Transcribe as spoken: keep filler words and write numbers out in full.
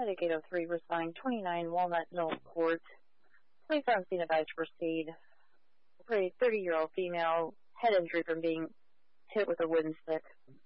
Medic eight oh three responding twenty-nine Walnut Knoll Court. Police on scene advised to proceed. A thirty-year-old female, head injury from being hit with a wooden stick.